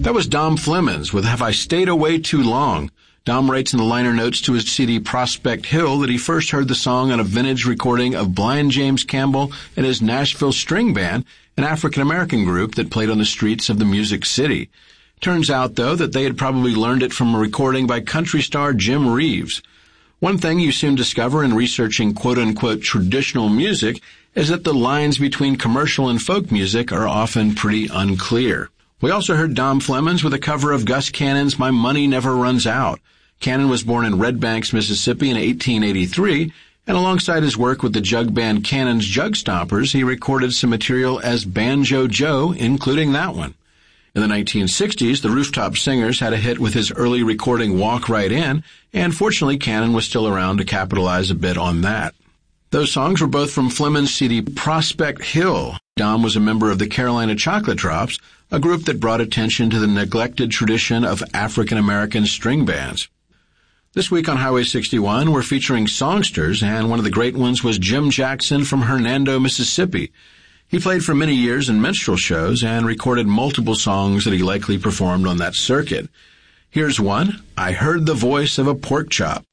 That was Dom Flemons with Have I Stayed Away Too Long. Dom writes in the liner notes to his CD Prospect Hill that he first heard the song on a vintage recording of Blind James Campbell and his Nashville String Band, an African-American group that played on the streets of the Music City. Turns out, though, that they had probably learned it from a recording by country star Jim Reeves. One thing you soon discover in researching quote-unquote traditional music is that the lines between commercial and folk music are often pretty unclear. We also heard Dom Flemons with a cover of Gus Cannon's My Money Never Runs Out. Cannon was born in Red Banks, Mississippi in 1883, and alongside his work with the jug band Cannon's Jug Stompers, he recorded some material as Banjo Joe, including that one. In the 1960s, the Rooftop Singers had a hit with his early recording Walk Right In, and fortunately Cannon was still around to capitalize a bit on that. Those songs were both from Flemons' CD Prospect Hill. Dom was a member of the Carolina Chocolate Drops, a group that brought attention to the neglected tradition of African-American string bands. This week on Highway 61, we're featuring songsters, and one of the great ones was Jim Jackson from Hernando, Mississippi. He played for many years in minstrel shows and recorded multiple songs that he likely performed on that circuit. Here's one, I Heard the Voice of a Pork Chop.